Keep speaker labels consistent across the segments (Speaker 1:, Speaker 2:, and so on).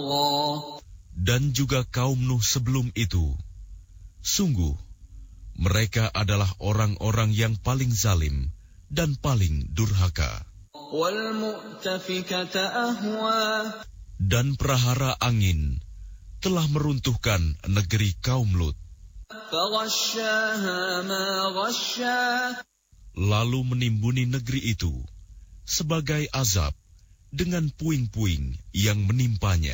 Speaker 1: Dan juga kaum Nuh sebelum itu. Sungguh, mereka adalah orang-orang yang paling zalim dan paling durhaka. Dan prahara angin telah meruntuhkan negeri kaum Lut. Lalu menimbuni negeri itu sebagai azab dengan puing-puing yang menimpanya.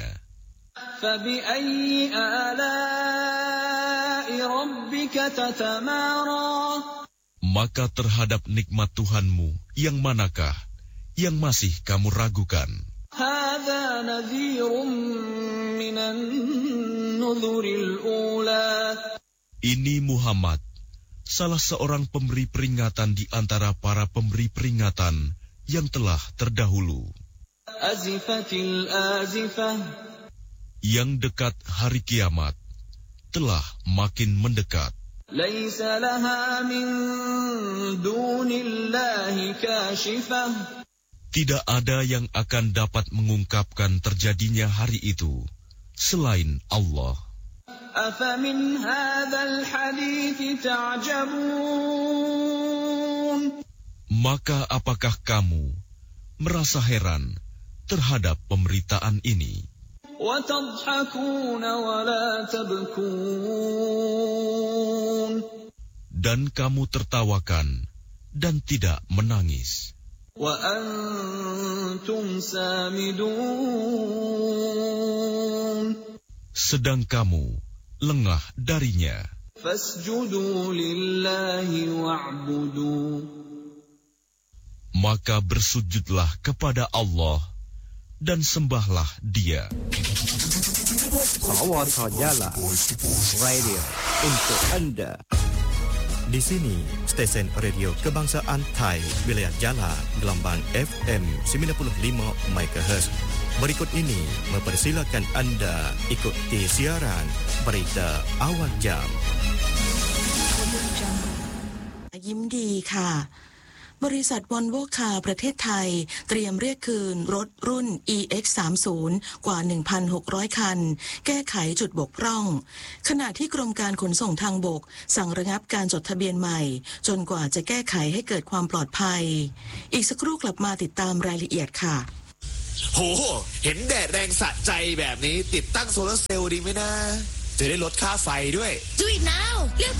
Speaker 1: Maka terhadap nikmat Tuhanmu yang manakah yang masih kamu ragukan? Ini Muhammad, salah seorang pemberi peringatan di antara para pemberi peringatan yang telah terdahulu. Yang dekat hari kiamat telah makin mendekat. Tidak ada yang akan dapat mengungkapkan terjadinya hari itu selain Allah. Maka apakah kamu merasa heran terhadap pemberitaan ini? Dan kamu tertawakan dan tidak menangis. Sedang kamu lengah darinya. Maka bersujudlah kepada Allah dan sembahlah Dia.
Speaker 2: Sawata Jala Radio untuk Anda.
Speaker 3: Di sini, stesen radio kebangsaan Thai, wilayah Jala, gelombang FM 95 MHz. Berikut ini mempersilakan Anda ikuti siaran berita awal jam.
Speaker 4: ยิ้มดีค่ะ บริษัทวอลโวคาร์ประเทศไทยเตรียมเรียกคืนรถรุ่น EX30 กว่า 1,600 คันแก้ไขจุดบกพร่องขณะที่กรมการขนส่งทางบกสั่งระงับการจดทะเบียนใหม่จนกว่าจะแก้ไขให้เกิดความปลอดภัยอีกสักครู่กลับมาติดตามรายละเอียดค่ะ
Speaker 5: โหเห็นแดดแรงสะใจแบบนี้ติดตั้งโซลาร์เซลล์ดีไหมนะจะได้ลดค่าไฟด้วย
Speaker 6: Do it now